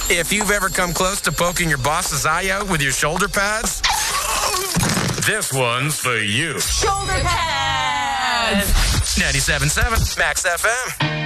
If you've ever come close to poking your boss's eye out with your shoulder pads, this one's for you. Shoulder pads! 97.7 Max FM.